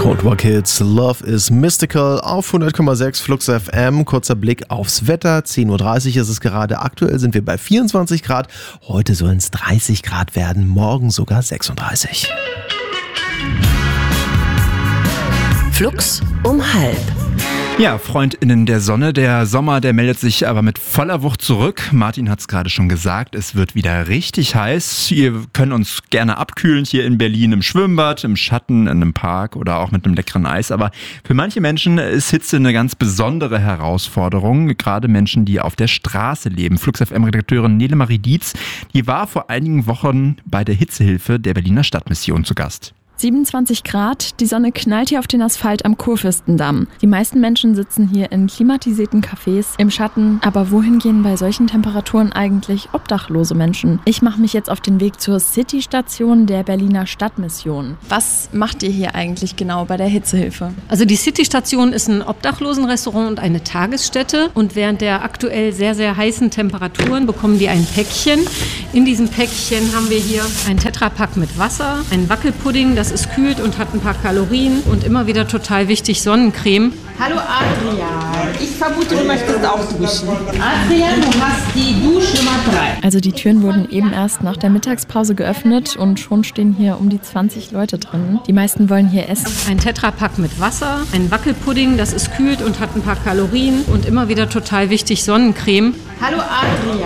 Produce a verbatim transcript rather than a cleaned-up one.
Coldwalk Hits, Love is Mystical auf hundert Komma sechs Flux F M. Kurzer Blick aufs Wetter. zehn Uhr dreißig ist es gerade. Aktuell sind wir bei vierundzwanzig Grad. Heute sollen es dreißig Grad werden, morgen sogar sechsunddreißig. Flux um halb. Ja, FreundInnen der Sonne, der Sommer, der meldet sich aber mit voller Wucht zurück. Martin hat es gerade schon gesagt, es wird wieder richtig heiß. Wir können uns gerne abkühlen hier in Berlin im Schwimmbad, im Schatten, in einem Park oder auch mit einem leckeren Eis. Aber für manche Menschen ist Hitze eine ganz besondere Herausforderung, gerade Menschen, die auf der Straße leben. Flux F M-Redakteurin Nele Marie Dietz, die war vor einigen Wochen bei der Hitzehilfe der Berliner Stadtmission zu Gast. siebenundzwanzig Grad, die Sonne knallt hier auf den Asphalt am Kurfürstendamm. Die meisten Menschen sitzen hier in klimatisierten Cafés im Schatten. Aber wohin gehen bei solchen Temperaturen eigentlich obdachlose Menschen? Ich mache mich jetzt auf den Weg zur City-Station der Berliner Stadtmission. Was macht ihr hier eigentlich genau bei der Hitzehilfe? Also die City-Station ist ein Obdachlosenrestaurant und eine Tagesstätte. Und während der aktuell sehr, sehr heißen Temperaturen bekommen die ein Päckchen. In diesem Päckchen haben wir hier ein Tetrapack mit Wasser, einen Wackelpudding, das ist kühlt und hat ein paar Kalorien und immer wieder total wichtig Sonnencreme. Hallo Adrian, ich vermute, du möchtest auch duschen. Adrian, du hast die Duschnummer drei. Also die Türen wurden eben erst nach der Mittagspause geöffnet und schon stehen hier um die zwanzig Leute drin. Die meisten wollen hier essen. Ein Tetrapack mit Wasser, ein Wackelpudding, das ist kühlt und hat ein paar Kalorien und immer wieder total wichtig Sonnencreme. Hallo Adrian.